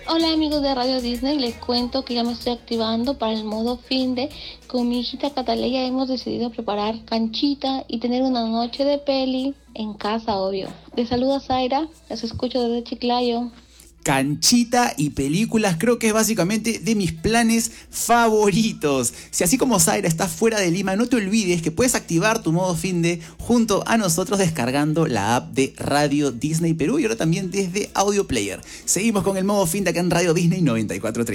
Hola amigos de Radio Disney, les cuento que ya me estoy activando para el modo finde. Con mi hijita Cataleya hemos decidido preparar canchita y tener una noche de peli en casa, obvio. Les saluda Zaira, los escucho desde Chiclayo. Canchita y películas creo que es básicamente de mis planes favoritos. Si así como Zaira estás fuera de Lima, no te olvides que puedes activar tu modo finde junto a nosotros descargando la app de Radio Disney Perú y ahora también desde Audio Player. Seguimos con el modo finde acá en Radio Disney 94.3.